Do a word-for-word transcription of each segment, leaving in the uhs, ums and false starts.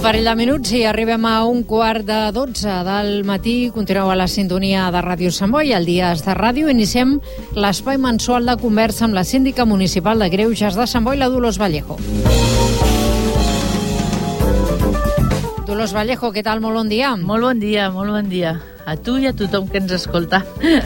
parell de minuts i arribem a un quart de dotze del matí. Continueu a la sintonia de Ràdio Sant Boi. Al Dies de Ràdio iniciem l'espai mensual de conversa amb la síndica municipal de Greuges de Sant Boi, la Dolors Vallejo. Dolors Vallejo, què tal? Molt bon dia. Molt bon dia, molt bon dia. A tu i a tothom que ens escolta.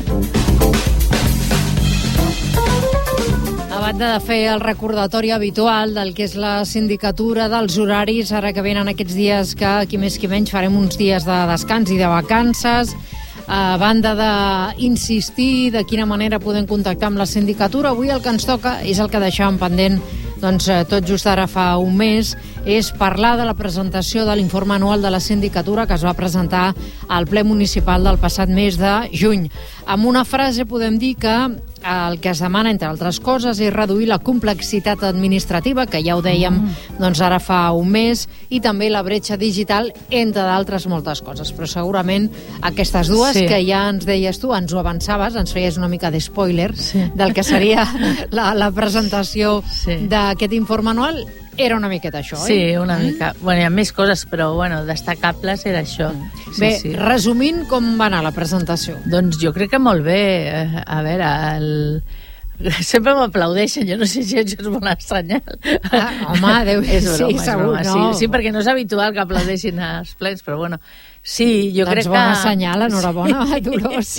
A banda de fer el recordatori habitual del que és la sindicatura, dels horaris, ara que venen aquests dies que, qui més qui menys, farem uns dies de descans i de vacances, a banda d'insistir de quina manera podem contactar amb la sindicatura, avui el que ens toca és el que deixàvem pendent doncs, tot just ara fa un mes, és parlar de la presentació de l'informe anual de la sindicatura que es va presentar al ple municipal del passat mes de juny. Amb una frase podem dir que el que es demana, entre altres coses, és reduir la complexitat administrativa, que ja ho dèiem doncs ara fa un mes, i també la bretxa digital, entre d'altres moltes coses. Però segurament aquestes dues, sí, que ja ens deies tu, ens ho avançaves, ens feies una mica de spoiler, sí, del que seria la, la presentació, sí, d'aquest informe anual, era una miqueta això, oi? Sí, una mm? mica. Bueno, hi ha més coses, però bueno, destacables era això. Sí, bé, sí. Resumint, com va anar la presentació? Doncs jo crec que molt bé. A veure, el... sempre m'aplaudeixen, jo no sé si això és bona senyal. Ah, home, Déu, és broma, sí, és segur, broma. no. Sí, sí, perquè no és habitual que aplaudeixin als plens, però bueno, sí, jo doncs crec que... bona senyal, enhorabona, sí. Dolors.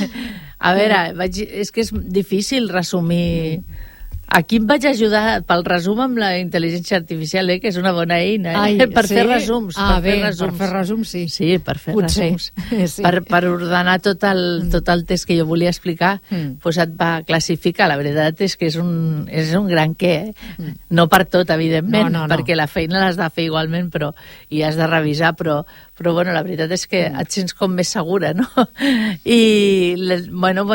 A veure, vaig... és que és difícil resumir... Aquí em vaig ajudar pel resum amb la intel·ligència artificial, eh, que és una bona eina, eh? Ai, per sí? fer resums. Ah, per bé, fer resums. per fer resums, sí. Sí, per fer Potser. resums. Sí. Per, per ordenar tot el, tot el text que jo volia explicar, mm. doncs et va classificar. La veritat és que és un, és un gran què, eh? Mm. No per tot, evidentment, no, no, no. perquè la feina l'has de fer igualment, però i has de revisar, però, però bueno, la veritat és que mm. et sents com més segura, no? I, bueno,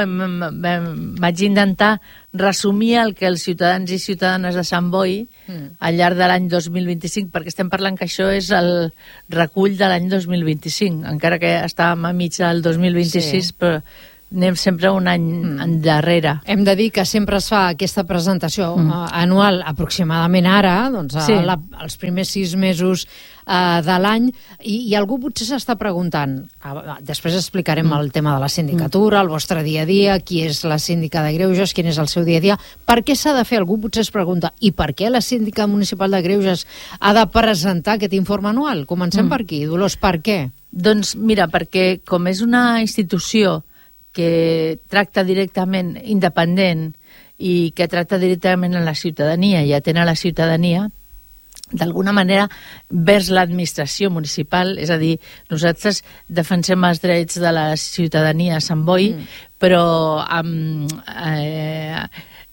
vaig intentar resumir el que els ciutadans i ciutadanes de Sant Boi mm. al llarg de l'any dos mil vint-i-cinc, perquè estem parlant que això és el recull de l'any dos mil vint-i-cinc, encara que estàvem a mig del dos mil vint-i-sis, sí, però anem sempre un any mm. endarrere. Hem de dir que sempre es fa aquesta presentació mm. anual, aproximadament ara, doncs sí, a la, als primers sis mesos uh, de l'any, i, i algú potser s'està preguntant, uh, després explicarem mm. el tema de la sindicatura, el vostre dia a dia, qui és la síndica de Greuges, quin és el seu dia a dia, per què s'ha de fer? Algú potser es pregunta, i per què la síndica municipal de Greuges ha de presentar aquest informe anual? Comencem mm. per aquí. Dolors, per què? Doncs mira, perquè com és una institució que tracta directament independent i que tracta directament a la ciutadania i atén a la ciutadania, d'alguna manera vers l'administració municipal, és a dir, nosaltres defensem els drets de la ciutadania a Sant Boi, mm. però amb... Eh,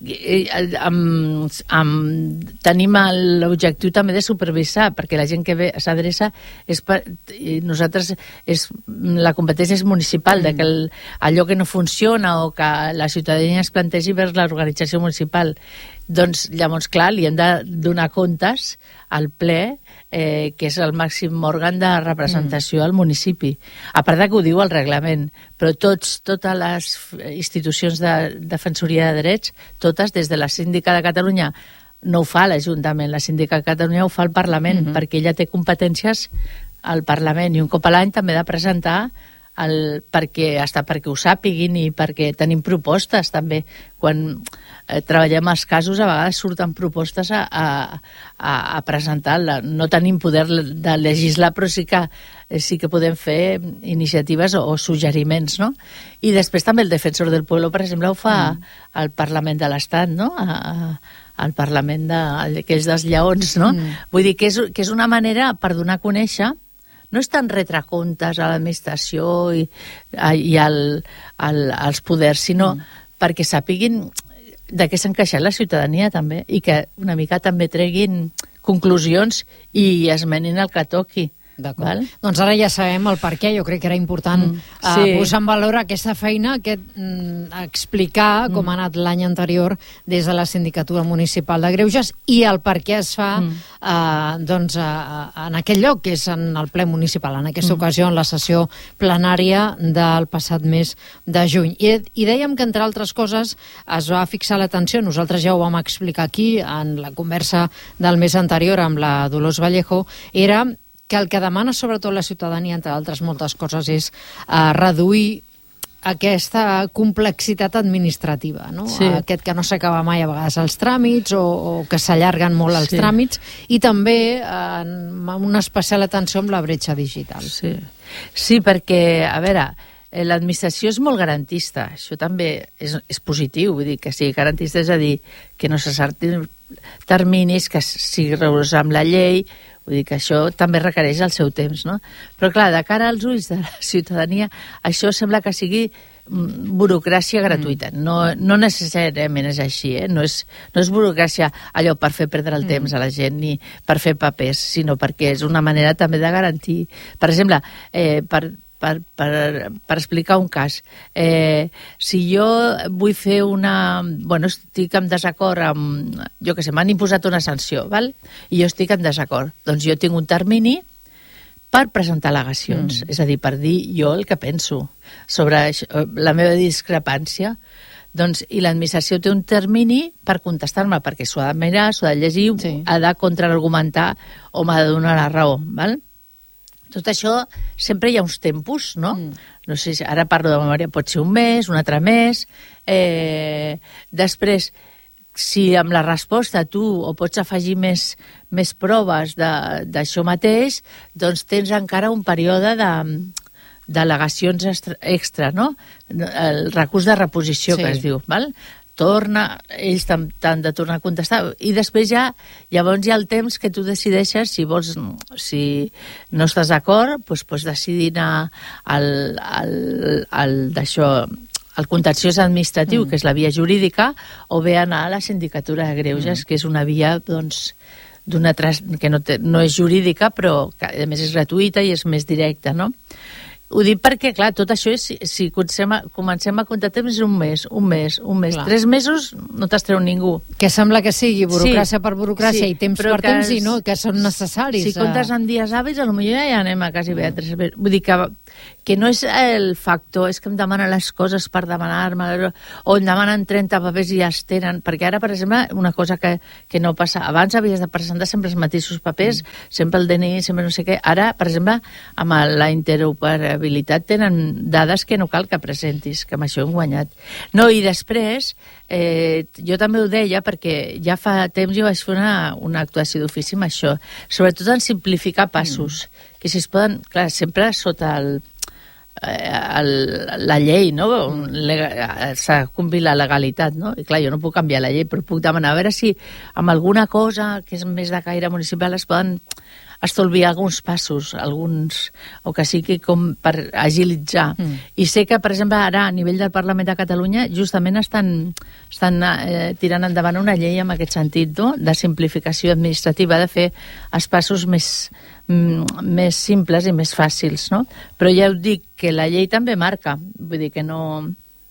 Amb, amb, tenim l'objectiu també de supervisar, perquè la gent que ve s'adreça és per, nosaltres és, la competència és municipal, mm. de que el, allò que no funciona o que la ciutadania es plantegi vers l'organització municipal, doncs llavors clar, li hem de donar comptes al ple, eh, que és el màxim òrgan de representació mm. al municipi, a part de que ho diu el reglament, però tots, totes les institucions de defensoria de drets, totes, des de la síndica de Catalunya, no ho fa l'Ajuntament, la síndica de Catalunya ho fa el Parlament, mm-hmm. perquè ella té competències al Parlament, i un cop a l'any també ha de presentar el, perquè, hasta perquè ho sàpiguin i perquè tenim propostes també. Quan eh, treballem els casos a vegades surten propostes a, a, a presentar. No tenim poder de legislar, però sí que, sí que podem fer iniciatives o, o suggeriments, no? I després també el Defensor del Pueblo, per exemple, ho fa mm. al Parlament de l'Estat, no? A, a, al Parlament de, que és dels lleons, no? Mm. Vull dir que és, que és una manera per donar a conèixer. No és tant retre comptes a l'administració i, i al, al, als poders, sinó mm. perquè sàpiguin de què s'ha encaixat la ciutadania també, i que una mica també treguin conclusions i esmenin el que toqui. D'acord. Doncs ara ja sabem el per què. Jo crec que era important mm, sí. uh, posar en valor aquesta feina, aquest, mm, explicar mm. com ha anat l'any anterior des de la Sindicatura Municipal de Greuges i el per què es fa mm. uh, doncs, uh, en aquell lloc, que és en el ple municipal, en aquesta mm. ocasió en la sessió plenària del passat mes de juny. I, i dèiem que, entre altres coses, es va fixar l'atenció, nosaltres ja ho vam explicar aquí en la conversa del mes anterior amb la Dolors Vallejo, era que el que demana sobretot la ciutadania, entre altres moltes coses, és uh, reduir aquesta complexitat administrativa, no? Sí. Aquest que no s'acaba mai a vegades els tràmits o, o que s'allarguen molt els sí. tràmits, i també eh, una especial atenció amb la bretxa digital. Sí, sí, perquè, a veure, l'administració és molt garantista, això també és, és positiu, vull dir que sigui garantista, és a dir, que no se saltin terminis, que sigui rigorós amb la llei, vull dir que això també requereix el seu temps, no? Però clar, de cara als ulls de la ciutadania, això sembla que sigui burocràcia gratuïta. Mm. No, no necessàriament és així, eh? No és, no és burocràcia allò per fer perdre el mm. temps a la gent ni per fer papers, sinó perquè és una manera també de garantir. Per exemple, eh, per Per, per, per explicar un cas. Eh, si jo vull fer una... Bueno, estic en desacord amb... Jo què sé, m'han imposat una sanció, val? I jo estic en desacord. Doncs jo tinc un termini per presentar al·legacions. Mm. És a dir, per dir jo el que penso sobre això, la meva discrepància. Doncs, i l'administració té un termini per contestar-me, perquè s'ho ha de mirar, s'ho ha de llegir, sí. ha de contraargumentar o m'ha de donar la raó, val? Tot això, sempre hi ha uns tempos, no? Mm. No sé si ara parlo de memòria, pot ser un mes, un altre mes. Eh, després, si amb la resposta tu o pots afegir més, més proves d'això mateix, doncs tens encara un període de d'al·legacions extra, extra, no? El recurs de reposició, sí. que es diu, val? Torna, ells t'han de tornar a contestar, i després ja, llavors hi ha el temps que tu decideixes si vols, si no estàs d'acord, doncs pots decidir anar al, al, al d'això, al contenciós administratiu, mm. que és la via jurídica, o bé anar a la sindicatura de greuges, mm. que és una via, doncs, d'una que no, té, no és jurídica, però que a més és gratuïta i és més directa, no? Ho dic perquè, clar, tot això és, si, si comencem a, comencem a comptar temps és un mes, un mes, un mes. Clar. Tres mesos no t'estreu ningú. Que sembla que sigui burocràcia sí, per burocràcia sí, i temps per que, temps i no, que són necessaris. Si comptes en dies hàbils, potser ja anem a quasi bé a tres mesos. Vull dir que, que no és el factor, és que em demanen les coses per demanar-me, o em demanen trenta papers i ja es tenen, perquè ara, per exemple, una cosa que, que no passa, abans havies de presentar sempre els mateixos papers, mm. sempre el D N I, sempre no sé què. Ara, per exemple, amb la interoperabilitat tenen dades que no cal que presentis, que amb això hem guanyat. No, i després, eh, jo també ho deia, perquè ja fa temps jo vaig fer una, una actuació d'ofici amb això, sobretot en simplificar passos, mm. que si es poden, clar, sempre sota el, el, la llei, no? S'ha de complir la legalitat, no? I clar, jo no puc canviar la llei, però puc demanar a veure si amb alguna cosa que és més de caire municipal es poden estolviar alguns passos, alguns, o que sigui com per agilitzar. Mm. I sé que, per exemple, ara a nivell del Parlament de Catalunya justament estan, estan eh, tirant endavant una llei en aquest sentit, no? De simplificació administrativa, de fer els passos més, mm, més simples i més fàcils, no? Però ja us dic que la llei també marca, vull dir que no...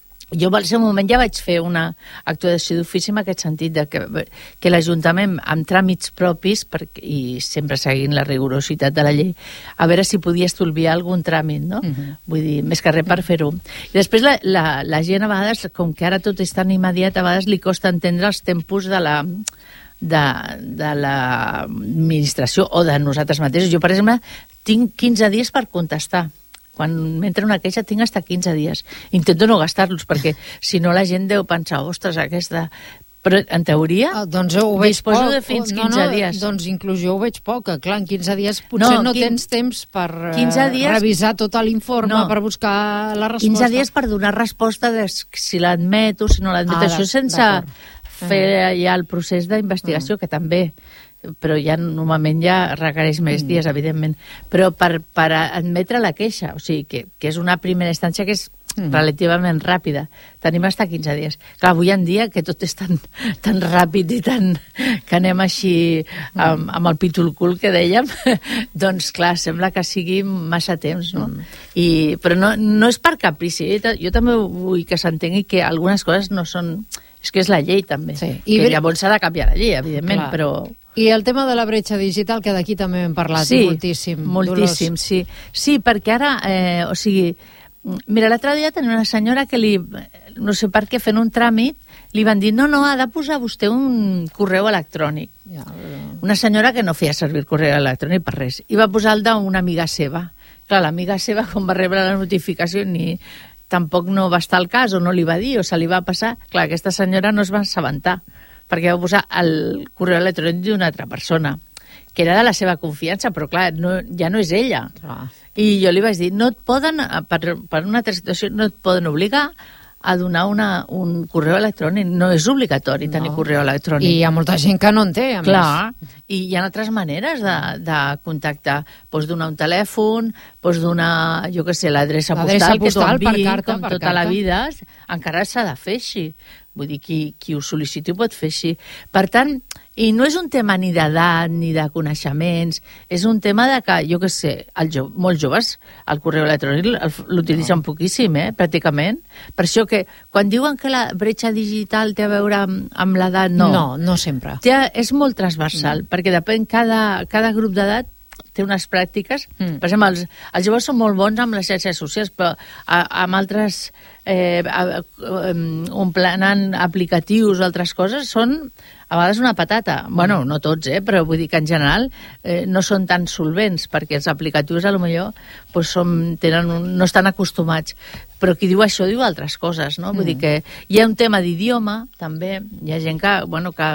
Jo al seu moment ja vaig fer una actuació d'ofici en aquest sentit, de que, que l'Ajuntament, amb tràmits propis, perquè, i sempre seguint la rigorositat de la llei, a veure si podia estolviar algun tràmit, no? Uh-huh. Vull dir, més que res per fer-ho. I després la, la, la gent a vegades, com que ara tot és tan immediat, a vegades li costa entendre els tempos de la... de, de l'administració o de nosaltres mateixos. Jo, per exemple, tinc quinze dies per contestar. Quan m'entra una queixa tinc hasta quinze dies. Intento no gastar-los, perquè si no la gent deu pensar, ostres, aquesta... Però en teoria ah, doncs ho veig disposo poc. de fins no, quinze no, dies. Doncs inclús jo ho veig poc, que clar, en quinze dies potser no, no quin... tens temps per quinze dies... revisar tot l'informe, no. per buscar la resposta. quinze dies per donar resposta de si l'admeto, si no l'admeto. Ah, això sense fer ja el procés d'investigació, uh-huh. que també... però ja normalment ja requereix més dies, mm. evidentment, però per, per admetre la queixa, o sigui, que, que és una primera instància que és mm. relativament ràpida. Tenim fins a quinze dies. Clar, avui en dia, que tot és tan, tan ràpid i tan... que anem així amb, amb el pítol cul que dèiem, doncs clar, sembla que sigui massa temps, no? Mm. I, però no, no és per caprici. Jo també vull que s'entengui que algunes coses no són... És que és la llei, també. Sí. I que llavors s'ha de canviar la llei, evidentment, clar. Però... I el tema de la bretxa digital, que d'aquí també hem parlat sí, moltíssim. moltíssim, Dolors. sí. Sí, perquè ara, eh, o sigui, mira, l'altre dia tenia una senyora que li, no sé per què, fent un tràmit, li van dir, no, no, ha de posar vostè un correu electrònic. Ja, però... Una senyora que no feia servir el correu electrònic per res. I va posar el d'una amiga seva. Clar, l'amiga seva, quan va rebre la notificació, ni tampoc no va estar al cas, o no li va dir, o se li va passar. Clar, aquesta senyora no es va assabentar, perquè va posar el correu electrònic d'una altra persona, que era de la seva confiança, però clar, no, ja no és ella. Clar. I jo li vaig dir, no et poden, per, per una altra situació, no et poden obligar a donar una, un correu electrònic. No és obligatori tenir no. correu electrònic. I hi ha molta gent que no en té, a Clar, més. I hi ha altres maneres de, de contactar. Pots donar un telèfon, pots donar, jo què sé, l'adreça postal, postal, que per carta, com per tota carta. la vida, encara s'ha de fer així. Vull dir, qui, qui ho sol·liciti ho pot fer així. Per tant, i no és un tema ni d'edat ni de coneixements, és un tema de que, jo què sé, el jo, molts joves el correu electrònic l'utilitzen no. poquíssim, eh, pràcticament. Per això que quan diuen que la bretxa digital té a veure amb, amb l'edat, no. No, no sempre. Té, és molt transversal, mm. perquè depèn cada, cada grup d'edat té unes pràctiques. Mm. Per exemple, els, els joves són molt bons amb les xarxes socials, però a, amb altres eh, a, a, omplenant aplicatius o altres coses són a vegades una patata. Mm. Bueno, no tots, eh, però vull dir que en general eh, no són tan solvents, perquè els aplicatius a lo millor pues, són, tenen un, no estan acostumats. Però qui diu això diu altres coses, no? Mm. Vull dir que hi ha un tema d'idioma, també. Hi ha gent que, bueno, que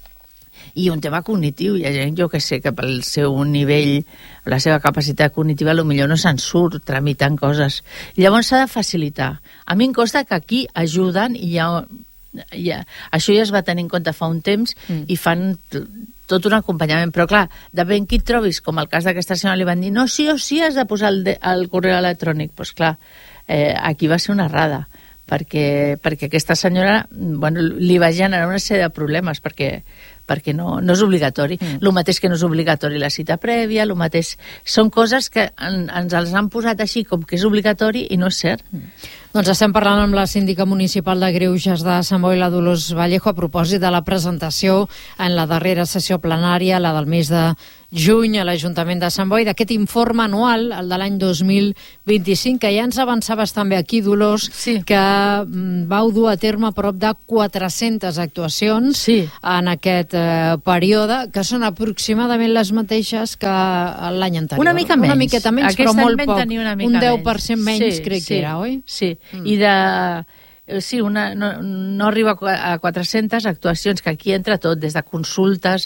i un tema cognitiu, hi ha gent, jo que sé, que pel seu nivell, la seva capacitat cognitiva, potser no se'n surt tramitant coses. Llavors s'ha de facilitar. A mi em costa que aquí ajuden i ja, ja, això ja es va tenir en compte fa un temps mm. i fan tot un acompanyament, però clar, depèn qui et trobis, com el cas d'aquesta senyora, li van dir, no, sí o sí has de posar el, de, el correu electrònic. Doncs pues clar, eh, aquí va ser una errada, perquè, perquè aquesta senyora, bueno, li va generar una sèrie de problemes, perquè perquè no, no és obligatori. Mm. El mateix que no és obligatori la cita prèvia, el mateix... Són coses que en, ens els han posat així com que és obligatori i no és cert. Mm. Doncs estem parlant amb la síndica municipal de Greuges de Sant Boi, la Dolors Vallejo, a propòsit de la presentació en la darrera sessió plenària, la del mes de juny a l'Ajuntament de Sant Boi, d'aquest informe anual, el de l'any dos mil vint-i-cinc, que ja ens avançaves també aquí, Dolors, sí. que mm, vau dur a terme prop de quatre-centes actuacions sí. en aquest eh, període, que són aproximadament les mateixes que l'any anterior. Una mica menys. Una miqueta menys, Aquest però molt poc. Un deu per cent menys, sí, crec sí, que era, oi? Sí, mm. i de... Sí, una, no, no arriba a quatre-centes actuacions, que aquí entra tot, des de consultes,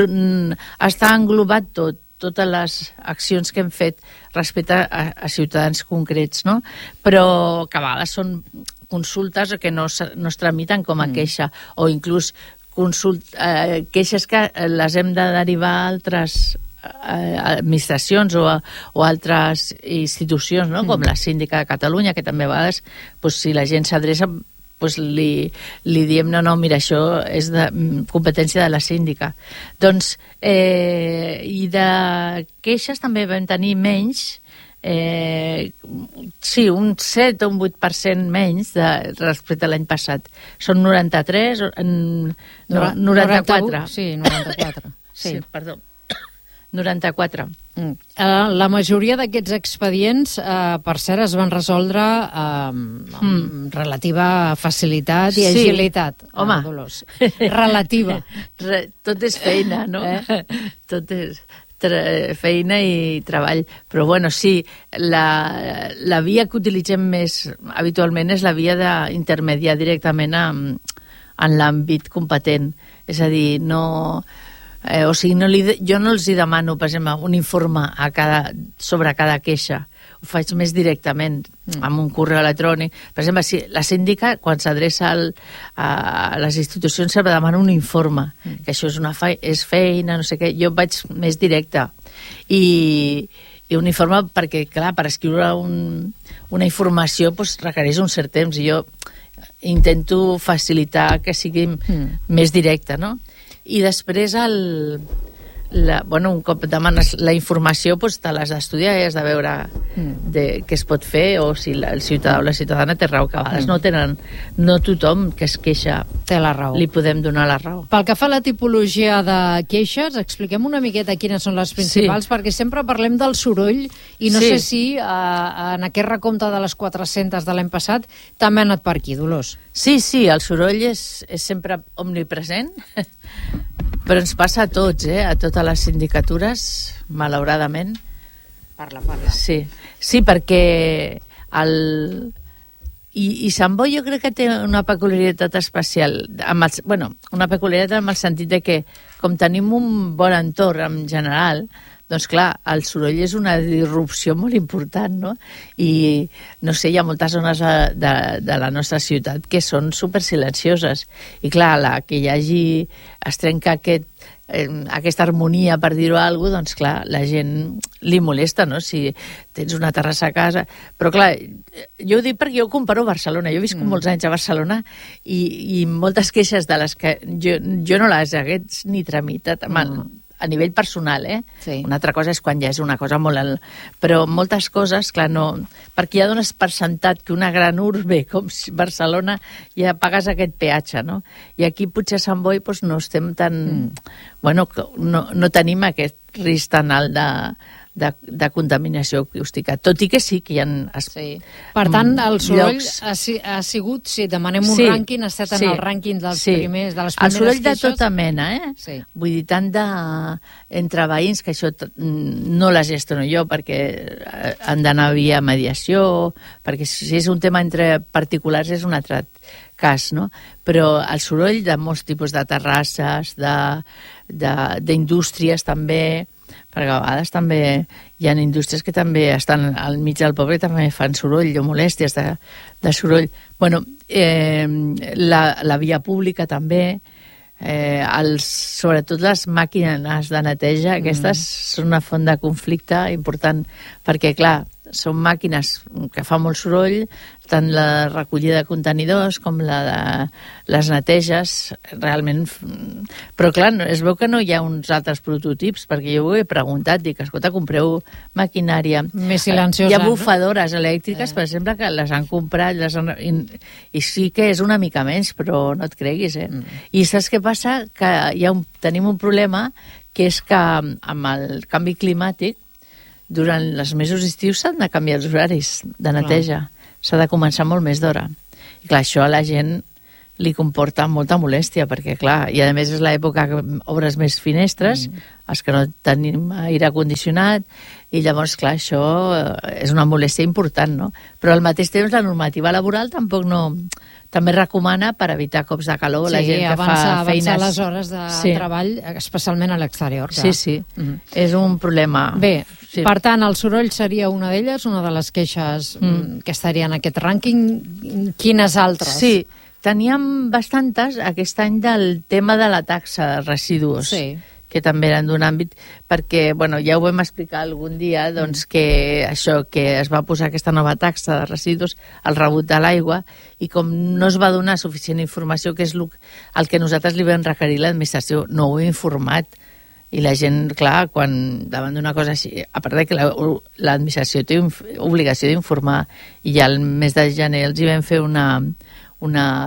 està englobat tot, totes les accions que hem fet respecte a, a ciutadans concrets, no? Però que a vegades són consultes que no, no es tramiten com a mm. queixa, o inclús consult, eh, queixes que les hem de derivar a altres administracions o, a, o altres institucions, no? com la Síndica de Catalunya, que també a vegades, pues, si la gent s'adreça, pues, li, li diem no, no, mira, això és de competència de la síndica. Doncs, eh, i de queixes també vam tenir menys, eh, sí, un set o un vuit per cent menys de, respecte a l'any passat. Són noranta-tres, no, noranta-quatre. Sí, noranta-quatre. Sí, sí, perdó. noranta-quatre. Mm. Uh, la majoria d'aquests expedients, uh, per cert, es van resoldre uh, amb mm. relativa facilitat i sí. agilitat. Home. Dolors. Relativa. Re, tot és feina, no? Eh? Tot és feina i treball. Però, bueno, sí, la, la via que utilitzem més habitualment és la via d'intermediar directament amb, en l'àmbit competent. És a dir, no... Eh, o sigui, no li, jo no els hi demano, per exemple, un informe a cada, sobre cada queixa. Ho faig més directament, mm. amb un correu electrònic. Per exemple, si la síndica, quan s'adreça a les institucions, sempre demana un informe, mm. que això és, una fe, és feina, no sé què. Jo vaig més directe. I, i un informe perquè, clar, per escriure un, una informació doncs, requereix un cert temps, i jo intento facilitar que sigui mm. més directe, no? I després el, la, bueno, un cop demanes la informació, doncs te l'has d'estudiar i has de veure de, què es pot fer, o si la, el ciutadà o la ciutadana té raó, que a vegades mm. no tenen, no tothom que es queixa té la raó. Li podem donar la raó. Pel que fa a la tipologia de queixes, expliquem una miqueta quines són les principals, sí. perquè sempre parlem del soroll i no sí. sé si eh, en aquest recompte de les quatre-centes de l'any passat també ha anat per aquí, Dolors. Sí, sí, el soroll és, és sempre omnipresent, però ens passa a tots, eh? A totes les sindicatures, malauradament. Parla, parla. Sí, sí, perquè el... I, i Sant Boi jo crec que té una peculiaritat especial, amb el, bueno, una peculiaritat en el sentit de que, com tenim un bon entorn en general, doncs clar, el soroll és una disrupció molt important, no? I, no sé, hi ha moltes zones de, de, de la nostra ciutat que són supersilencioses. I clar, la, que hi hagi, es trenca aquest, eh, aquesta harmonia, per dir-ho alguna cosa, doncs clar, la gent li molesta, no? Si tens una terrassa a casa. Però clar, jo ho dic perquè jo comparo Barcelona. Jo he viscut mm. molts anys a Barcelona i, i moltes queixes de les que jo, jo no les hagués ni tramitat amb el, mm. a nivell personal, eh? Sí. Una altra cosa és quan ja és una cosa molt... Al... Però moltes coses, clar, no... Perquè ja dones per sentat que una gran urbe com Barcelona ja pagues aquest peatge, no? I aquí potser a Sant Boi doncs, no estem tan... Mm. Bueno, no, no tenim aquest risc tan alt de... De, de contaminació acústica, tot i que sí que hi ha... Es, sí. Per tant, el soroll ha, ha sigut, si demanem un sí, rànquing, ha estat sí, en el rànquing dels sí. primers, de les primeres queixes. El soroll queixes. De tota mena, eh? Sí. Vull dir, tant de... entre veïns, que això no la gestiono jo, perquè han d'anar via mediació, perquè si és un tema entre particulars és un altre cas, no? Però el soroll de molts tipus de terrasses, d'indústries també, perquè a vegades també hi ha indústries que també estan al mig del poble i també fan soroll o molèsties de, de soroll. Bueno, eh, la, la via pública també, eh, els, sobretot les màquines de neteja, mm. aquestes són una font de conflicte important, perquè clar, són màquines que fan molt soroll, tant la recollida de contenidors com la de les neteges, realment... Però clar, es veu que no hi ha uns altres prototips, perquè jo ho he preguntat, dic, escolta, compreu maquinària... Més silenciosa, hi ha bufadores no? elèctriques, eh. per exemple, que les han comprat, les han... I, i sí que és una mica menys, però no et creguis, eh? Mm. I saps què passa? Que hi ha un, tenim un problema, que és que amb el canvi climàtic durant els mesos estius s'han de canviar els horaris de neteja. S'ha de començar molt més d'hora. I clar, això a la gent li comporta molta molèstia, perquè clar, i a més és l'època que obres més finestres, mm. els que no tenim aire condicionat, i llavors, clar, això és una molèstia important, no? Però al mateix temps la normativa laboral tampoc no... també recomana per evitar cops de calor sí, la gent que avança, fa feines... avançar les hores de sí. treball, especialment a l'exterior. Sí, sí, mm-hmm. és un problema. Bé, sí. per tant, el soroll seria una d'elles, una de les queixes mm. que estaria en aquest rànquing. Quines altres? Sí, teníem bastantes aquest any del tema de la taxa de residus. Sí. Que també eren d'un àmbit, perquè, bueno, ja ho vam explicar algun dia, doncs que això, que es va posar aquesta nova taxa de residus al rebut de l'aigua, i com no es va donar suficient informació, que és el, el que nosaltres li vam requerir l'administració, no ho he informat, i la gent, clar, quan davant d'una cosa així, a part de que l'administració té obligació d'informar, i ja el mes de gener els hi vam fer una... Una,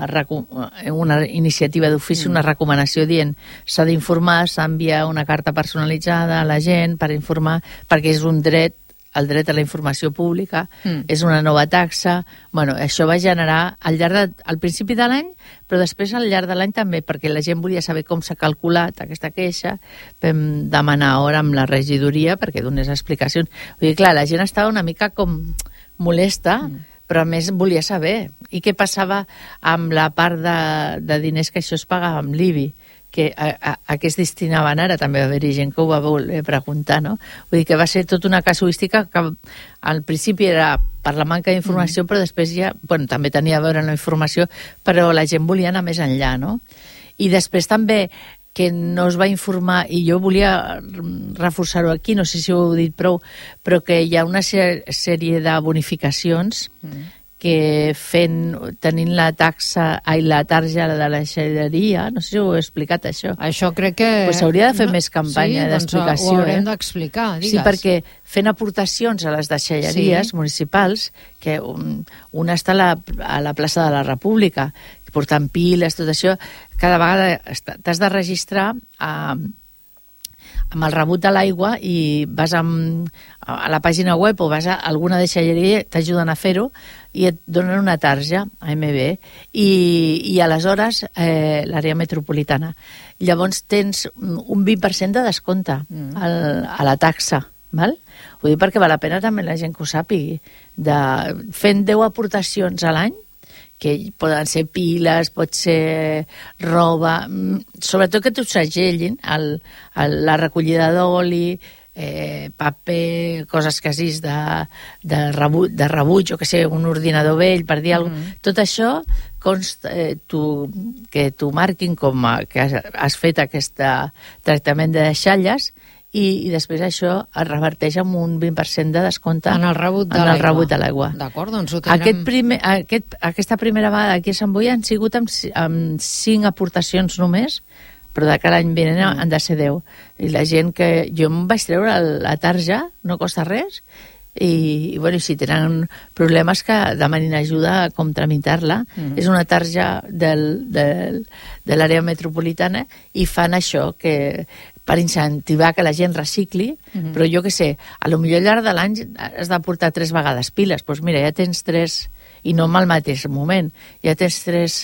una iniciativa d'ofici, una recomanació dient s'ha d'informar, s'ha d'enviar una carta personalitzada a la gent per informar, perquè és un dret, el dret a la informació pública, mm. és una nova taxa. Bueno, això va generar al llarg de, al principi de l'any, però després al llarg de l'any també, perquè la gent volia saber com s'ha calculat aquesta queixa, vam demanar hora amb la regidoria perquè donés explicacions. Vull dir, clar, la gent estava una mica com molesta, mm. però a més volia saber i què passava amb la part de, de diners que això es pagava amb l'I B I, que a, a, a què es destinaven ara, també va haver-hi gent que ho va voler preguntar, no? Vull dir que va ser tota una casuística que al principi era per la manca d'informació, mm. però després ja, bueno, també tenia a veure amb la informació, però la gent volia anar més enllà, no? I després també que no es va informar, i jo volia reforçar-ho aquí, no sé si ho heu dit prou, però que hi ha una sèrie de bonificacions mm. que fent, tenint la taxa, ai, la tarja de la deixalleria, no sé si ho he explicat això. Això crec que... Pues s'hauria de fer no, més campanya sí, d'explicació. Doncs ho haurem eh? d'explicar, digues. Sí, perquè fent aportacions a les deixalleries sí. municipals, que un, una està a la, a la plaça de la República, portant piles, tot això, cada vegada t'has de registrar a... amb el rebut de l'aigua i vas amb, a la pàgina web o vas a alguna deixalleria, t'ajuden a fer-ho i et donen una tarja a M B i, i aleshores eh, l'àrea metropolitana. Llavors tens un vint per cent de descompte mm. al, a la taxa, val? Ho dic perquè val la pena també la gent que ho sàpigui. De, fent deu aportacions a l'any, que poden ser piles, pot ser roba, sobretot que t'ho segellin, el, el, la recollida d'oli, eh, paper, coses quasi de, de, rebuig, de rebuig, o que sé, un ordinador vell, per dir mm. alguna cosa. Tot això consta, eh, tu, que t'ho marquin com a, que has, has fet aquest tractament de deixalles, i, i després això es reverteix amb un vint per cent de descompte en el rebut de l'aigua. D'acord, doncs ho tindrem... Aquest primer, aquest, aquesta primera vegada aquí a Sant Boi han sigut amb, amb cinc aportacions només, però de cada any vinent mm. han de ser deu. I la gent que... Jo em vaig treure la tarja, no costa res, i, i bueno, si tenen problemes que demanin ajuda a com tramitar-la. Mm. És una tarja del, del, de l'àrea metropolitana i fan això, que per incentivar que la gent recicli, mm-hmm. però jo què sé, a lo millor al llarg de l'any has de portar tres vegades piles, doncs mira, ja tens tres, i no al mateix moment, ja tens tres,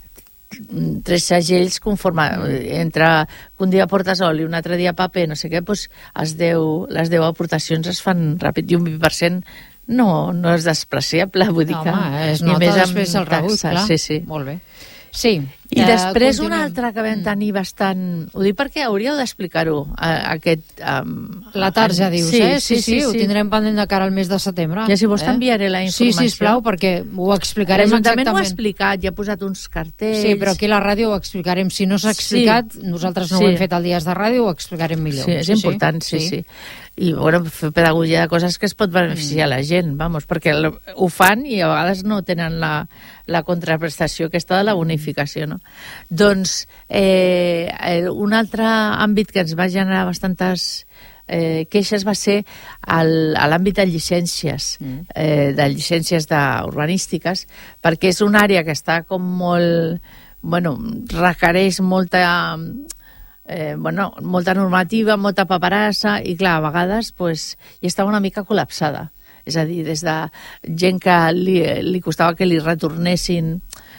tres segells conforme, entre un dia portes oli, un altre dia paper, no sé què, doncs els deu, les deu aportacions es fan ràpid, i un vint per cent no, no és despreciable, vull dir no, que... Home, es nota després el rebut, clar. Sí, sí. Molt bé. Sí. I eh, després continuem. una altra que vam tenir bastant... Ho dic perquè hauríeu d'explicar-ho, aquest... Um, la tarja, dius, sí, eh? Sí, sí, sí, sí, ho sí. tindrem pendent de cara al mes de setembre. Ja, si vols eh? t'enviaré la informació. Sí, sisplau, perquè ho explicarem exactament. L'Ajuntament ho ha explicat, ja ha posat uns cartells... Sí, però aquí a la ràdio ho explicarem. Si no s'ha explicat, sí. nosaltres no sí. ho hem fet al Dies de Ràdio, ho explicarem millor. Sí, és sí, important, sí, sí. sí. I, bueno, fer pedagogia de coses que es pot beneficiar mm. a la gent, vamos, perquè ho fan i a vegades no tenen la, la contraprestació aquesta de la bonificació, no? Doncs eh, un altre àmbit que ens va generar bastantes eh, queixes va ser el, a l'àmbit de llicències, mm. eh, de llicències urbanístiques, perquè és una àrea que està com molt... bueno, requereix molta... Eh, bueno, molta normativa, molta paperassa, i clar, a vegades pues, hi estava una mica col·lapsada. És a dir, des de gent que li, li costava que li retornessin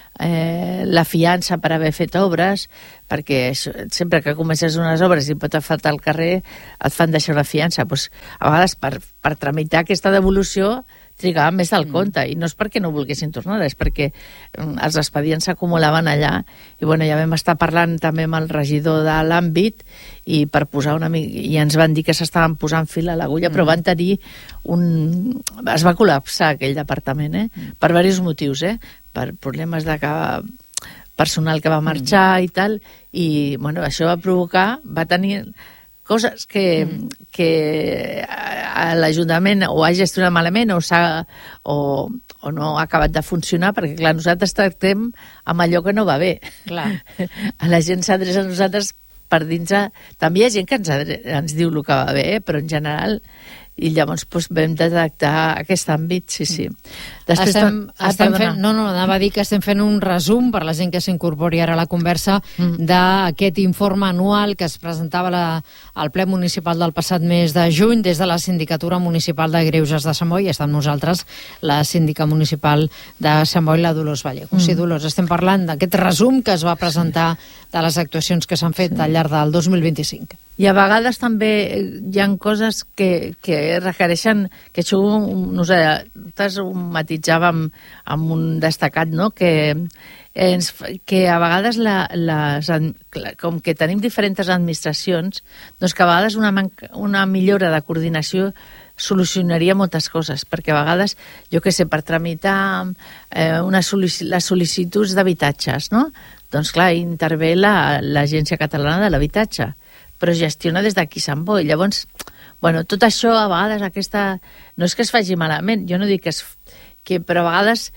eh, la fiança per haver fet obres, perquè això, sempre que comences unes obres i pot faltar al carrer, et fan deixar una fiança. Pues, a vegades per, per tramitar aquesta devolució trigaven més del compte, mm. i no és perquè no volguessin tornar, és perquè els expedients s'acumulaven allà, i bueno, ja vam estar parlant també amb el regidor de l'àmbit, i per posar una mica, i ens van dir que s'estaven posant fil a l'agulla, mm. però van tenir un... es va col·lapsar aquell departament, eh? Mm. Per diversos motius, eh? Per problemes de que personal que va marxar mm. i tal, i bueno, això va provocar, va tenir... coses que, mm. que l'Ajuntament o ha gestionat malament o, o, o no ha acabat de funcionar, perquè clar, nosaltres tractem amb allò que no va bé. Clar. A la gent s'adreça a nosaltres per dins... A... També hi ha gent que ens, ens diu el que va bé, però en general... I llavors doncs, vam detectar aquest àmbit, sí, sí. Després, estem, ah, estem fent, no, no, anava a dir que estem fent un resum per la gent que s'incorpori ara a la conversa mm. d'aquest informe anual que es presentava la, al ple municipal del passat mes de juny des de la Sindicatura Municipal de Greuges de Sant Boi. Està amb nosaltres la síndica municipal de Sant Boi, la Dolors Vallejo. Mm. Sí, Dolors, estem parlant d'aquest resum que es va presentar de les actuacions que s'han fet sí. al llarg del dos mil vint-i-cinc. I a vegades també hi ha coses que, que requereixen, que això nosaltres ho matitzàvem amb un destacat, no? que, ens, que a vegades la, les, com que tenim diferents administracions, doncs que a vegades una, una millora de coordinació solucionaria moltes coses, perquè a vegades, jo què sé, per tramitar eh, una solic les sol·licituds d'habitatges, no? Doncs clar, intervé l'Agència Catalana de l'Habitatge, però gestiona des d'aquí Sant Boi. Llavors, bueno, tot això a vegades aquesta... No és que es faci malament, jo no dic que, es, que però a vegades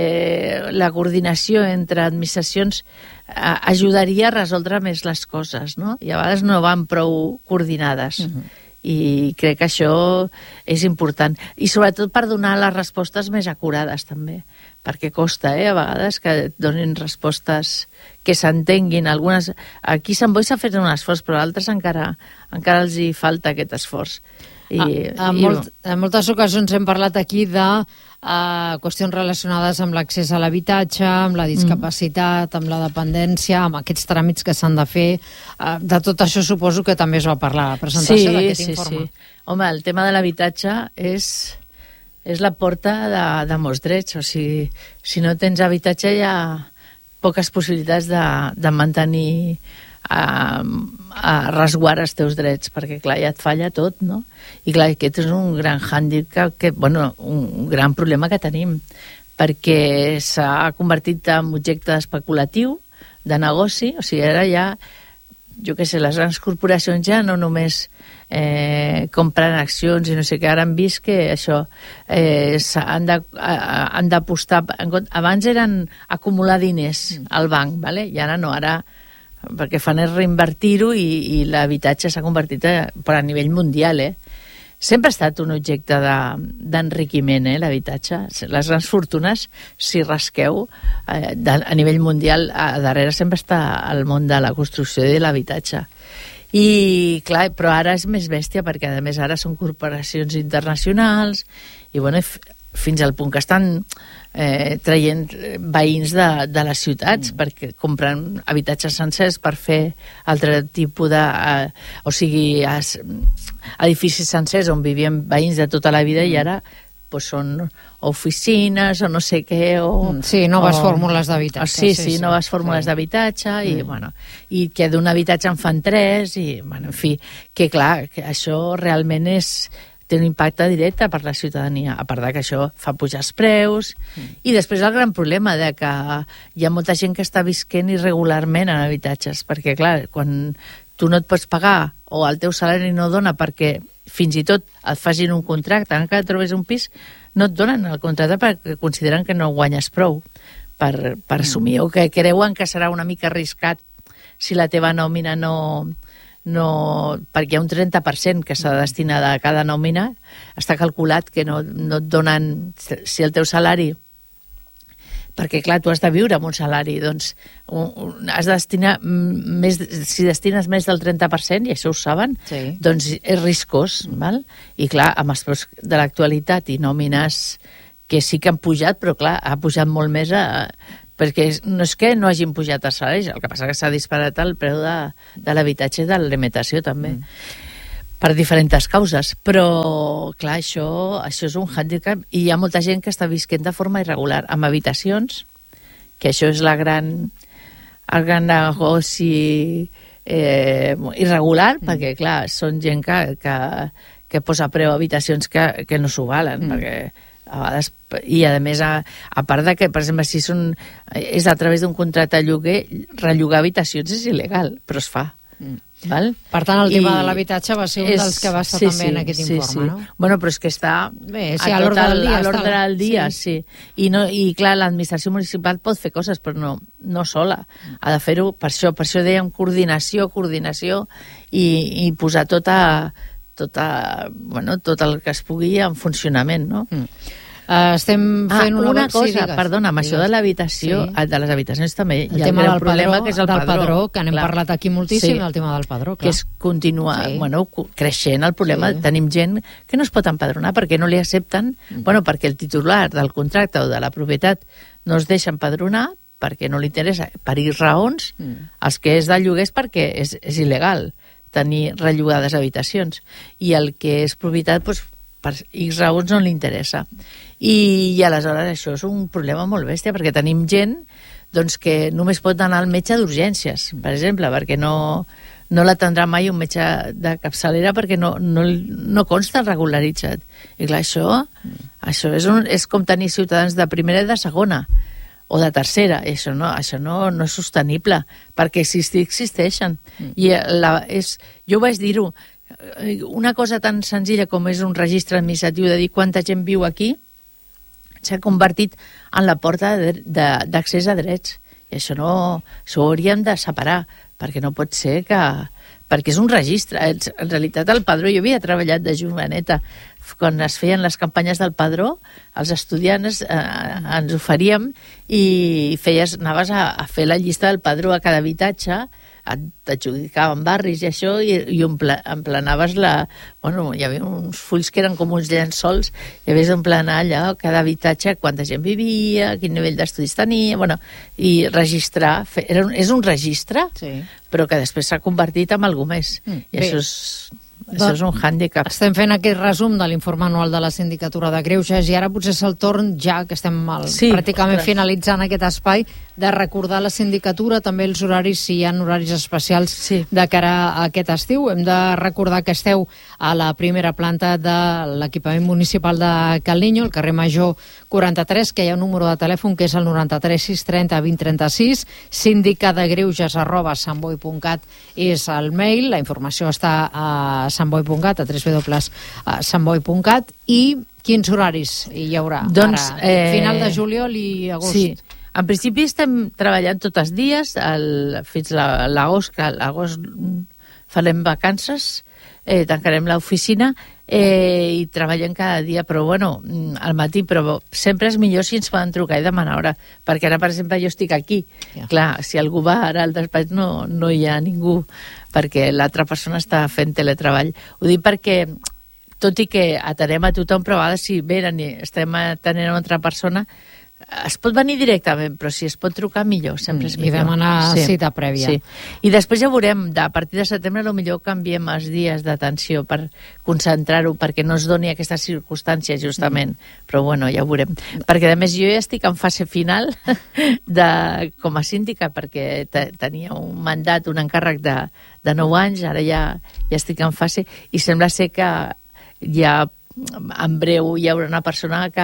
eh, la coordinació entre administracions eh, ajudaria a resoldre més les coses, no? I a vegades no van prou coordinades. Uh-huh. I crec que això és important. I sobretot per donar les respostes més acurades, també. Perquè costa, eh, a vegades, que donin respostes que s'entenguin. Algunes... Aquí a Sant Boi s'ha fet un esforç, però a altres encara, encara els hi falta aquest esforç. I, ah, en, i... molt, en moltes ocasions hem parlat aquí de uh, qüestions relacionades amb l'accés a l'habitatge, amb la discapacitat, amb la dependència, amb aquests tràmits que s'han de fer. Uh, de tot això suposo que també es va parlar a la presentació sí, d'aquest sí, informe. Sí. Home, el tema de l'habitatge és, és la porta de, de molts drets. O sigui, si no tens habitatge hi ha poques possibilitats de, de mantenir a, a resguardar els teus drets, perquè clar, ja et falla tot, no? I clar, aquest és un gran hàndicap, que, bueno, un gran problema que tenim, perquè s'ha convertit en objecte especulatiu, de negoci, o sigui, ara ja, jo què sé, les grans corporacions ja no només eh, compren accions i no sé què, ara han vist que això eh, han d'apostar, abans eren acumular diners al banc, vale? I ara no, ara perquè fan és reinvertir-ho i, i l'habitatge s'ha convertit a, però a nivell mundial, eh? Sempre ha estat un objecte d'enriquiment, de, eh, l'habitatge. Les grans fortunes, si rasqueu, eh, de, a nivell mundial, a darrere sempre està el món de la construcció i de l'habitatge. I, clar, però ara és més bèstia, perquè a més ara són corporacions internacionals i, bueno, fins al punt que estan eh, traient veïns de, de les ciutats, mm. perquè compren habitatges sencers per fer altre tipus de... Eh, o sigui, es, edificis sencers on vivien veïns de tota la vida mm. i ara pues, són oficines o no sé què, o... Sí, noves o, fórmules d'habitatge. Sí, sí, sí, sí, noves fórmules sí. d'habitatge i, mm. bueno, i que d'un habitatge en fan tres i, bueno, en fi, que clar, que això realment és... té un impacte directe per la ciutadania, a part de que això fa pujar els preus, mm. i després el gran problema de que hi ha molta gent que està visquent irregularment en habitatges, perquè clar, quan tu no et pots pagar o el teu salari no dona perquè fins i tot et facin un contracte, encara que trobes un pis, no et donen el contracte perquè consideren que no guanyes prou per, per assumir, mm. o que creuen que serà una mica arriscat si la teva nòmina no... no, perquè hi ha un trenta per cent que s'ha destinat a cada nòmina, està calculat que no, no et donen, si el teu salari, perquè clar, tu has de viure amb un salari, doncs un, un, has de destinar més, si destines més del trenta per cent, i això ho saben, sí. doncs és riscós, mm. val? I clar, amb els preus de l'actualitat i nòmines que sí que han pujat, però clar, ha pujat molt més a... perquè no és que no hagin pujat els salaris, el que passa que s'ha disparat el preu de, de l'habitatge i de l'alimentació també, mm. per diferents causes, però clar, això, això és un hàndicap i hi ha molta gent que està visquent de forma irregular, amb habitacions, que això és la gran, el gran negoci eh, irregular, mm. perquè clar, són gent que, que, que posa preu a habitacions que, que no s'ho valen, mm. perquè a vegades, i a més a, a part de que, per exemple, si són, és a través d'un contracte de lloguer, rellogar habitacions és il·legal, però es fa. Mm. Val? Per tant, el tema I de l'habitatge va ser un és, dels que va estar sí, també sí, en aquest sí, informe, sí. no? Bueno, però és que està Bé, sí, a l'ordre del dia. A l'ordre del dia, sí. sí. I, no, I clar, l'administració municipal pot fer coses, però no, no sola. Ha de fer-ho per això, per això dèiem coordinació, coordinació i, i posar tota... Tota, bueno, tot el que es pugui en funcionament, no? Mm. Uh, estem fent ah, una... una cosa, sí, perdona, amb digues. Això de l'habitació, sí. de les habitacions també el hi ha tema el del problema padró, que és el del padró, padró que n'hem clar. parlat aquí moltíssim, sí. el tema del padró, clar. Que és continuar, sí. bueno, creixent el problema, sí. tenim gent que no es pot empadronar perquè no li accepten, mm. bueno, perquè el titular del contracte o de la propietat no es deixa empadronar perquè no li interessa, per I raons, mm. els que és de lloguers perquè és, és il·legal tenir rellogades habitacions, i el que és propietat, doncs, per X raons no li interessa. I, i aleshores això és un problema molt bèstia, perquè tenim gent doncs, que només pot anar al metge d'urgències, per exemple, perquè no, no l'atendrà mai un metge de capçalera perquè no, no, no consta regularitzat. I clar, això, això és, un, és com tenir ciutadans de primera i de segona, o de tercera, i això no, això no, no és sostenible, perquè existir existeixen. Mm. I la, és, jo vaig dir-ho, una cosa tan senzilla com és un registre administratiu de dir quanta gent viu aquí, s'ha convertit en la porta d'accés a drets. I això no... Això ho hauríem de separar, perquè no pot ser que... Perquè és un registre. En realitat, el padró... Jo havia treballat de joveneta. Quan es feien les campanyes del padró, els estudiants eh, ens oferíem i feies, anaves a, a fer la llista del padró a cada habitatge, t'adjudicaven barris i això, i, i emplenaves la... Bueno, hi havia uns fulls que eren com uns llençols, i havies d'emplenar allà cada habitatge, quanta gent vivia, quin nivell d'estudis tenia, bueno, i registrar. Fer, era un, és un registre, sí, però que després s'ha convertit en alguna més. Mm, I bé. això és... Això és un hàndicap. Estem fent aquest resum de l'informe anual de la Sindicatura de Greuges i ara potser és el torn, ja que estem al, sí, pràcticament ostres. finalitzant aquest espai, de recordar la Sindicatura, també els horaris, si hi ha horaris especials sí. de cara a aquest estiu. Hem de recordar que esteu a la primera planta de l'equipament municipal de Cal Niño, al carrer Major quaranta-tres, que hi ha un número de telèfon que és el noranta-tres sis trenta vint trenta-sis, sindicadagreuges arroba santboi punt cat és el mail, la informació està a santboi punt cat, a w w w punt santboi punt cat. I quins horaris hi haurà? Doncs, ara, eh... final de juliol i agost. Sí, en principi estem treballant tots els dies el, fins a l'agost, que a l'agost farem vacances, eh, tancarem l'oficina eh, i treballem cada dia, però bueno, al matí, però sempre és millor si ens poden trucar i demanar hora, perquè ara, per exemple, jo estic aquí. Ja. Clar, si algú va ara al despatx no, no hi ha ningú, perquè l'altra persona està fent teletreball. Ho dic perquè, tot i que atenem a tothom, però a vegades si venen i estem atenent a una altra persona, es pot venir directament, però si es pot trucar millor, sempre és millor. I demanar sí. cita prèvia. Sí. I després ja veurem, a partir de setembre potser canviem els dies d'atenció per concentrar-ho, perquè no es doni aquestes circumstàncies justament, mm. però bueno, ja ho veurem. Perquè a més jo ja estic en fase final de, com a síndica, perquè tenia un mandat, un encàrrec de, de nou anys, ara ja, ja estic en fase, i sembla ser que ja en breu hi haurà una persona que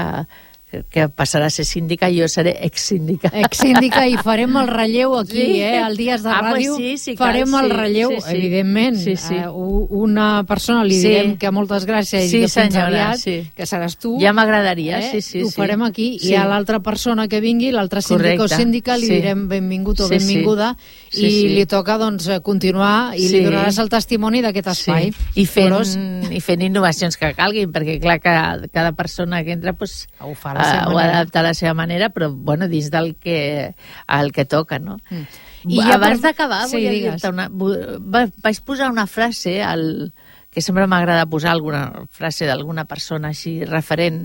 que passarà a ser síndica i jo seré ex-síndica. Ex-síndica, i farem el relleu aquí, sí. eh? El Dies de ah, Ràdio pues sí, sí, farem cal, el sí, relleu, sí, sí. evidentment. Sí, sí. Uh, una persona li sí. direm que moltes gràcies sí, i que fins senyora, aviat, sí. que seràs tu. Ja m'agradaria, eh? sí, sí. Ho farem sí. aquí, sí. i a l'altra persona que vingui, l'altra síndic o síndica, li sí. direm benvingut o sí, benvinguda, sí. i sí, sí. li toca doncs continuar, i sí. li donaràs el testimoni d'aquest espai. Sí. I, fent, Flors... I fent innovacions que calguin, perquè clar, cada, cada persona que entra pues, ho fa la seva uh, ho adapta a la seva manera, però bueno, dins del que, el que toca, no? Mm. I abans per... d'acabar sí, volia dir-te una... Vaig posar una frase al... que sempre m'agrada posar alguna frase d'alguna persona així referent,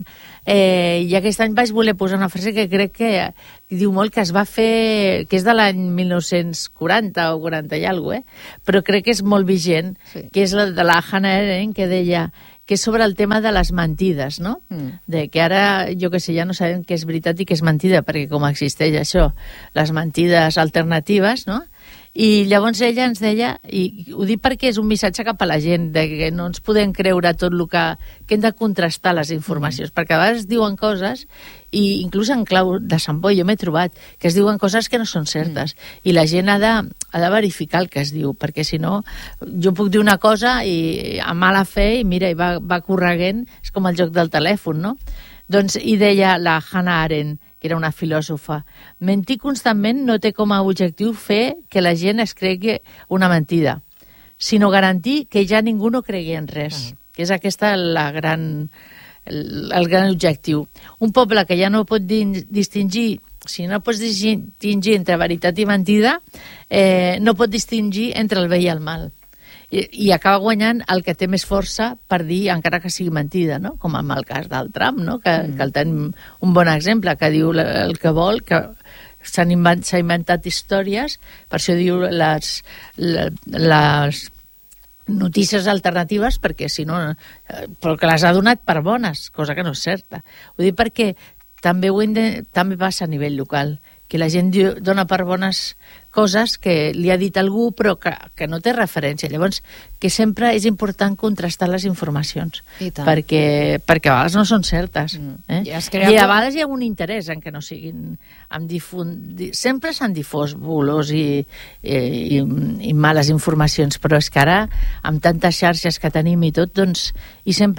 eh, i aquest any vaig voler posar una frase que crec que diu molt, que es va fer, que és de l'any mil nou-cents quaranta o quaranta i alguna cosa, eh? Però crec que és molt vigent, sí. que és la de la Hannah Arendt, que deia que és sobre el tema de les mentides, no? Mm. De que ara, jo que sé, ja no sabem què és veritat i què és mentida, perquè com existeix això, les mentides alternatives, no? I llavors ella ens deia, i ho dic perquè és un missatge cap a la gent, de que no ens podem creure tot el que... que hem de contrastar les informacions, mm. perquè a vegades diuen coses, i inclús en clau de Sant Boi jo m'he trobat, que es diuen coses que no són certes, mm. i la gent ha de, ha de verificar el que es diu, perquè si no, jo puc dir una cosa i a mala fe, i mira, i va, va correguent, és com el joc del telèfon, no? Doncs, i deia la Hannah Arendt, que era una filòsofa, mentir constantment no té com a objectiu fer que la gent es cregui una mentida, sinó garantir que ja ningú no cregui en res, uh -huh. que és aquesta la gran, el, el gran objectiu. Un poble que ja no pot distingir, si no pots distingir entre veritat i mentida, eh, no pot distingir entre el bé i el mal. I, i acaba guanyant el que té més força per dir, encara que sigui mentida, no? Com en el cas del Trump, no? que, mm. que el tenim un bon exemple, que diu el que vol, que s'ha invent, inventat històries, per això diu les, les, les notícies alternatives, perquè si no, però que les ha donat per bones, cosa que no és certa. Ho dic perquè també, ho de, també passa a nivell local, que la gent dona per bones coses que li ha dit algú però que, que no té referència. Llavors, que sempre és important contrastar les informacions, perquè, perquè a vegades no són certes. Mm. Eh? I, I a vegades hi ha un interès en que no siguin... En difund... Sempre s'han difós bulos i, i, i, i males informacions, però és que ara, amb tantes xarxes que tenim i tot, doncs, i sempre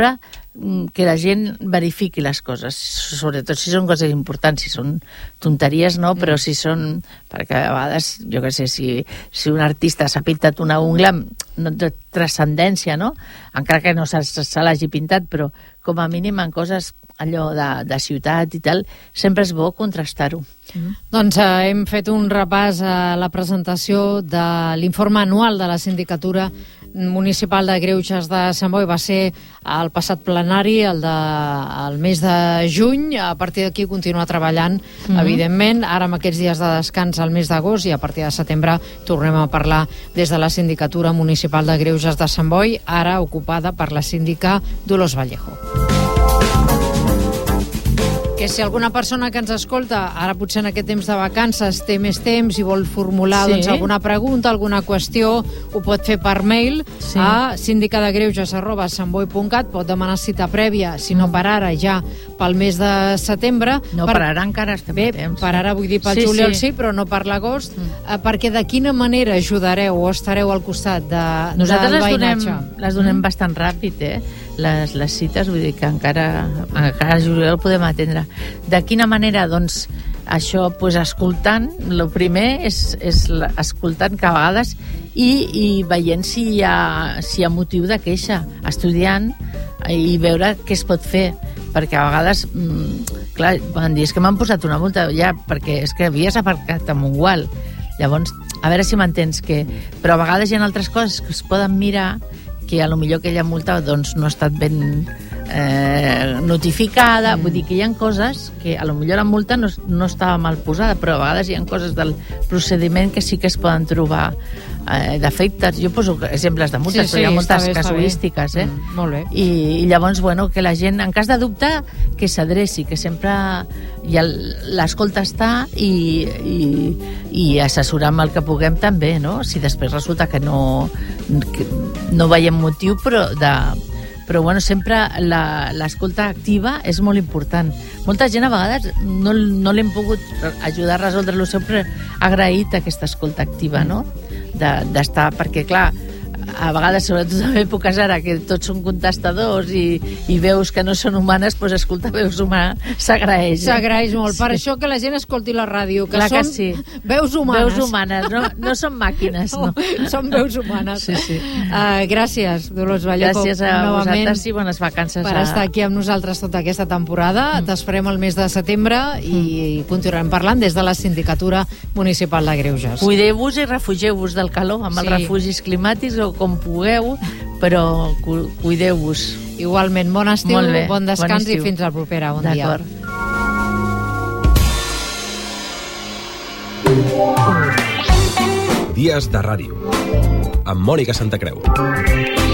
que la gent verifiqui les coses, sobretot si són coses importants, si són tonteries, no, però si són... Perquè a vegades, jo què sé, si, si un artista s'ha pintat una ungla, no té transcendència, no? Encara que no se, se l'hagi pintat, però com a mínim en coses allò de, de ciutat i tal, sempre és bo contrastar-ho. Mm. Doncs eh, hem fet un repàs a la presentació de l'informe anual de la Sindicatura Municipal de Greuges de Sant Boi. Va ser el passat plenari, el, de, el mes de juny. A partir d'aquí continuar treballant, mm-hmm. evidentment, ara amb aquests dies de descans al mes d'agost, i a partir de setembre tornem a parlar des de la Sindicatura Municipal de Greuges de Sant Boi, ara ocupada per la síndica Dolors Vallejo. Que si alguna persona que ens escolta, ara potser en aquest temps de vacances té més temps i vol formular sí. doncs, alguna pregunta, alguna qüestió, ho pot fer per mail sí. a sindicadagreuges arroba santboi punt cat, pot demanar cita prèvia, si no per ara, ja pel mes de setembre. No, per, per ara encara estem bé, a temps. Per ara vull dir pel sí, juliol sí. sí, però no per l'agost, mm. eh, perquè de quina manera ajudareu o estareu al costat de, Nosaltres del les veïnatge? donem, les donem mm. bastant ràpid, eh? Les, les cites, vull dir que encara, encara a juliol podem atendre. De quina manera? Doncs això, pues, escoltant, el primer és, és escoltant que a vegades i, i veient si hi, ha, si hi ha motiu de queixa, estudiant i veure què es pot fer, perquè a vegades mmm, clar, van dir, és que m'han posat una multa ja, perquè és que havies aparcat a Montgual. Llavors, a veure si m'entens que... Però a vegades hi ha altres coses que es poden mirar, que a lo millor aquella multa doncs, no ha estat ben eh, notificada, mm. vull dir que hi ha coses que a lo millor la multa no, no estava mal posada, però a vegades hi ha coses del procediment que sí que es poden trobar eh, defectes. Jo poso exemples de multes, sí, sí, però hi ha moltes bé, casuístiques, eh? Mm, molt bé. I, I llavors, bueno, que la gent, en cas de dubte, que s'adreci, que sempre ja l'escolta està i, i, i assessorar amb el que puguem també, no? Si després resulta que no, que no veiem motiu, però de... Però bueno, sempre l'escolta activa és molt important. Molta gent a vegades no, no l'hem pogut ajudar a resoldre-lo, sempre agraït aquesta escolta activa, no? D'estar, perquè clar, a vegades, sobretot en èpoques ara, que tots són contestadors i, i veus que no són humanes, doncs escoltar veus humanes s'agraeix. S'agraeix molt. Sí. Per això que la gent escolti la ràdio, que clar són que sí. veus humanes. Veus humanes, no, no són màquines. No. no. Són veus humanes. Sí, sí. Uh, gràcies, Dolors Vallejo. Gràcies a vosaltres i bones vacances. Per a... estar aquí amb nosaltres tota aquesta temporada. Mm. T'esperem el mes de setembre i mm. continuarem parlant des de la Sindicatura Municipal de Greuges. Cuideu-vos i refugieu-vos del calor amb sí. els refugis climàtics o com pugueu, però cuideu-vos. Igualment, bon estiu, bé, bon descans bon i fins la propera. Bon dia. Dies de ràdio amb Mònica Santacreu.